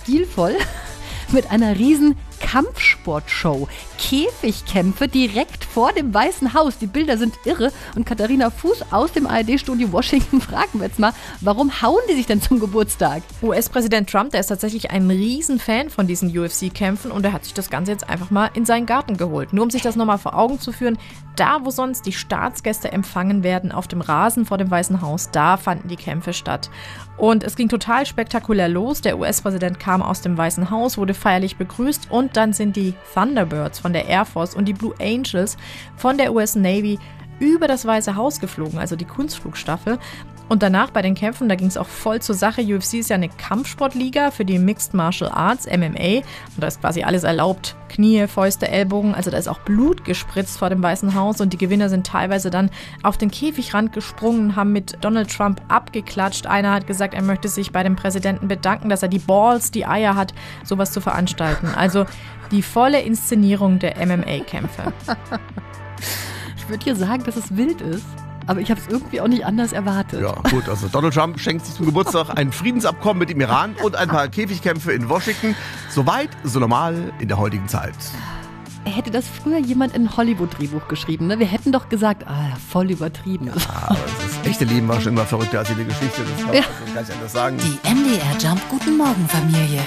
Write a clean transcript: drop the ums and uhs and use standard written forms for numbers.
stilvoll mit einer riesen Kampfsportshow. Käfigkämpfe direkt vor dem Weißen Haus. Die Bilder sind irre. Und Katharina Fuß aus dem ARD-Studio Washington fragen wir jetzt mal, warum hauen die sich denn zum Geburtstag? US-Präsident Trump, der ist tatsächlich ein Riesenfan von diesen UFC-Kämpfen und er hat sich das Ganze jetzt einfach mal in seinen Garten geholt. Nur um sich das nochmal vor Augen zu führen, da wo sonst die Staatsgäste empfangen werden, auf dem Rasen vor dem Weißen Haus, da fanden die Kämpfe statt. Und es ging total spektakulär los. Der US-Präsident kam aus dem Weißen Haus, wurde feierlich begrüßt und dann sind die Thunderbirds von der Air Force und die Blue Angels von der US Navy über das Weiße Haus geflogen, also die Kunstflugstaffel. Und danach bei den Kämpfen, da ging es auch voll zur Sache. UFC ist ja eine Kampfsportliga für die Mixed Martial Arts, MMA. Und da ist quasi alles erlaubt. Knie, Fäuste, Ellbogen. Also da ist auch Blut gespritzt vor dem Weißen Haus. Und die Gewinner sind teilweise dann auf den Käfigrand gesprungen, haben mit Donald Trump abgeklatscht. Einer hat gesagt, er möchte sich bei dem Präsidenten bedanken, dass er die Balls, die Eier hat, sowas zu veranstalten. Also die volle Inszenierung der MMA-Kämpfe. Ich würde hier sagen, dass es wild ist. Aber ich habe es irgendwie auch nicht anders erwartet. Ja, gut, also Donald Trump schenkt sich zum Geburtstag ein Friedensabkommen mit dem Iran und ein paar Käfigkämpfe in Washington. So weit, so normal in der heutigen Zeit. Hätte das früher jemand in ein Hollywood-Drehbuch geschrieben, ne? Wir hätten doch gesagt, voll übertrieben. Ja, aber das echte Leben war schon immer verrückter als jede Geschichte. Das kann man gar nicht anders sagen. Die MDR Jump Guten Morgen Familie.